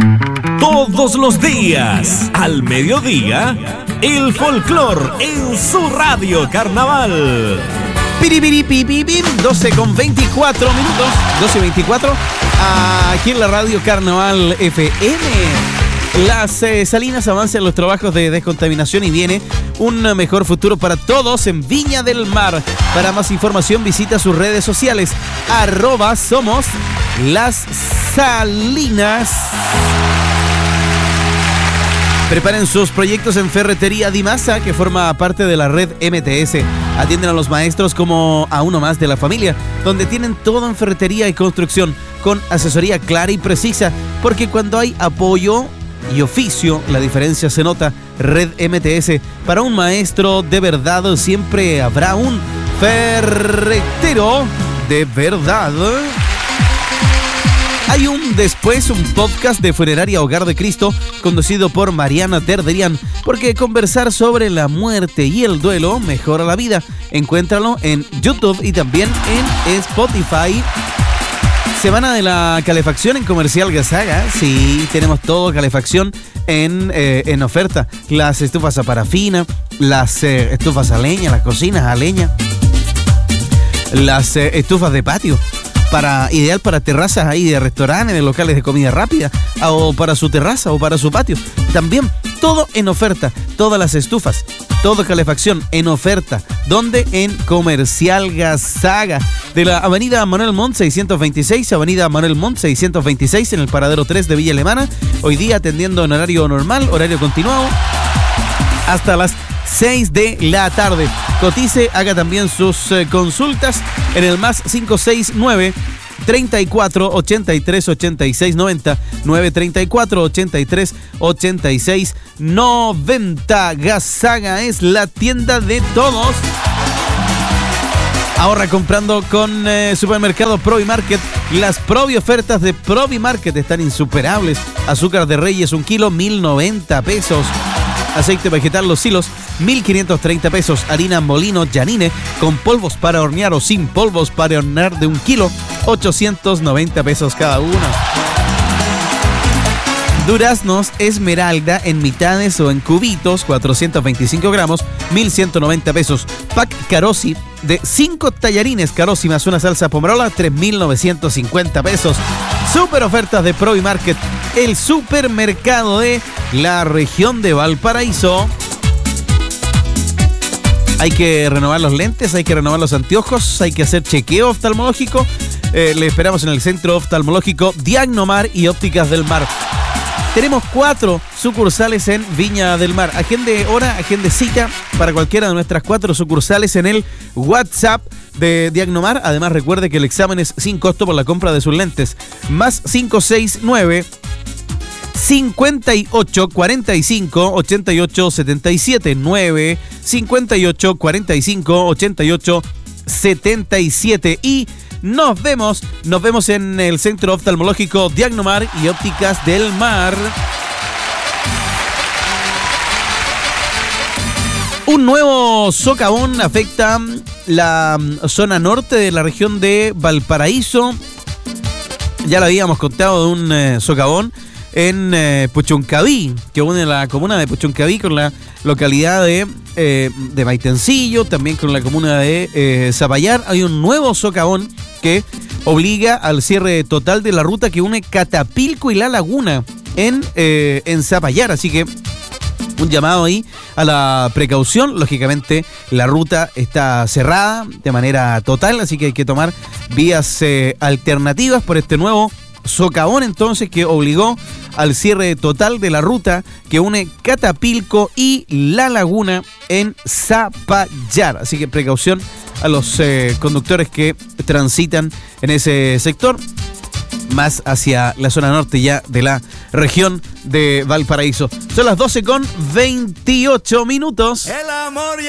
Todos los días, al mediodía, el folclor en su radio Carnaval. Piripiripipipim, 12:24 minutos, 12:24, aquí en la radio Carnaval FM. Las Salinas avanzan los trabajos de descontaminación y viene un mejor futuro para todos en Viña del Mar. Para más información visita sus redes sociales, @somos las Salinas. Preparen sus proyectos en Ferretería Dimasa, que forma parte de la red MTS. Atienden a los maestros como a uno más de la familia, donde tienen todo en ferretería y construcción, con asesoría clara y precisa, porque cuando hay apoyo y oficio, la diferencia se nota. Red MTS, para un maestro de verdad siempre habrá un ferretero de verdad. Hay un podcast de Funeraria Hogar de Cristo, conducido por Mariana Terderian, porque conversar sobre la muerte y el duelo mejora la vida. Encuéntralo en YouTube y también en Spotify. Semana de la calefacción en Comercial Gazaga. Sí, tenemos todo calefacción en oferta. Las estufas a parafina, las estufas a leña, las cocinas a leña, las estufas de patio, ideal para terrazas ahí de restaurantes, de locales de comida rápida, o para su terraza o para su patio. También todo en oferta, todas las estufas, toda calefacción en oferta. ¿Dónde? En Comercial Gazaga, de la avenida Manuel Montt 626, avenida Manuel Montt 626, en el paradero 3 de Villa Alemana. Hoy día atendiendo en horario normal, horario continuado, hasta las 6 de la tarde. Cotice, haga también sus consultas en el más 569 34 83 86 90, 934 83 86 90. Gazaga es la tienda de todos. Ahorra comprando con Supermercado Provimarket. Las Provi ofertas de Provimarket están insuperables. Azúcar de Reyes, 1 kilo, 1.090 pesos. Aceite vegetal Los Silos, 1.530 pesos. Harina Molino Janine, con polvos para hornear o sin polvos para hornear, de 1 kilo, 890 pesos cada uno. Duraznos Esmeralda en mitades o en cubitos, 425 gramos, 1.190 pesos. Pack Carosi de 5 tallarines Carosi más una salsa pomarola, 3.950 pesos. Super ofertas de Provimarket, el supermercado de la región de Valparaíso. Hay que renovar los lentes, hay que renovar los anteojos, hay que hacer chequeo oftalmológico. Le esperamos en el Centro Oftalmológico Diagnomar y Ópticas del Mar. Tenemos 4 sucursales en Viña del Mar. Agende hora, agende cita para cualquiera de nuestras 4 sucursales en el WhatsApp de Diagnomar. Además, recuerde que el examen es sin costo por la compra de sus lentes. Más 569 58 45 88 77, 9 58 45 88 77. Y nos vemos en el Centro Oftalmológico Diagnomar y Ópticas del Mar. Un nuevo socavón afecta la zona norte de la región de Valparaíso. Ya lo habíamos contado de un socavón en Puchuncaví, que une la comuna de Puchuncaví con la localidad de Maitencillo, también con la comuna de Zapallar. Hay un nuevo socavón que obliga al cierre total de la ruta que une Catapilco y La Laguna en Zapallar. Así que un llamado ahí a la precaución. Lógicamente la ruta está cerrada de manera total, así que hay que tomar vías alternativas por este nuevo socavón, entonces, que obligó al cierre total de la ruta que une Catapilco y La Laguna en Zapallar. Así que precaución a los conductores que transitan en ese sector, más hacia la zona norte ya de la región de Valparaíso. Son las 12:28 minutos. El amor